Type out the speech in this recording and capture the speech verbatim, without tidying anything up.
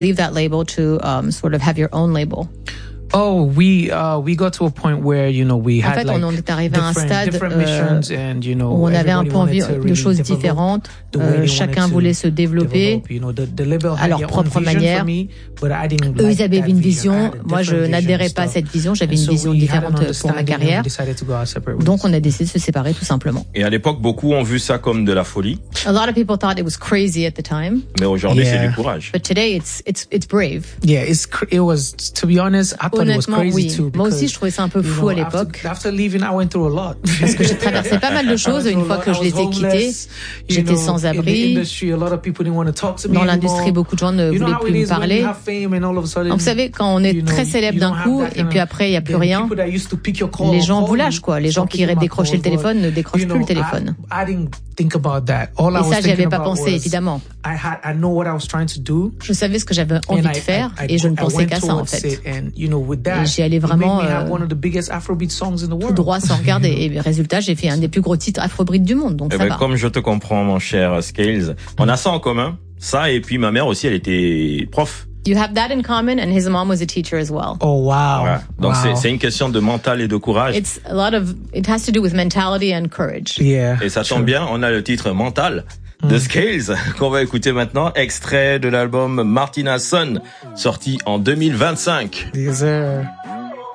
leave that label to um, sort of have your own label? Oh, we uh, we got to a point where you know we had en fait, like on est arrivé à un stade euh, and, you know, où on avait un peu envie de choses différentes. Euh, chacun voulait se développer develop, you know, the, the à leur propre manière. Me, Eux, like ils avaient une vision. Moi, je n'adhérais pas à cette vision. J'avais une so vision différente pour ma carrière. Donc, on a décidé de se séparer tout simplement. Et à l'époque, beaucoup ont vu ça comme de la folie. A lot of people thought it was crazy at the time. Mais aujourd'hui, yeah. c'est du courage. But today, it's it's it's brave. Yeah, it's it was to be honest, I thought it was crazy oui. too. Moi aussi, je trouvais ça un peu fou à l'époque. After, after leaving, I went through a lot. Parce que j'ai traversé pas mal de choses une fois que je les ai quittées. J'étais sans abri. Dans l'industrie, beaucoup de gens ne voulaient plus me parler. Donc, vous savez, quand on est très célèbre d'un coup et puis après, il n'y a plus rien, les gens vous lâchent, quoi. Les gens qui iraient décrocher le téléphone ne décrochent plus le téléphone. Et ça, j'y avais pas pensé, évidemment. Je savais ce que j'avais envie de faire et je ne pensais qu'à ça, en fait. Et j'y allais vraiment euh, tout droit sans regarder. Et résultat, j'ai fait un des plus gros titres afrobeat du monde. Donc eh ça ben, va. Comme je te comprends, mon cher Scales, on a ça en commun. Ça, et puis ma mère aussi, elle était prof. You have that in common, and his mom was a teacher as well. Oh wow! Ouais. Donc wow. c'est c'est une question de mental et de courage. It's a lot of it has to do with mentality and courage. Yeah. Et ça tombe bien, on a le titre Mental de Scales qu'on va écouter maintenant, extrait de l'album Martina's Son, sorti en deux mille vingt-cinq. Yes, sir.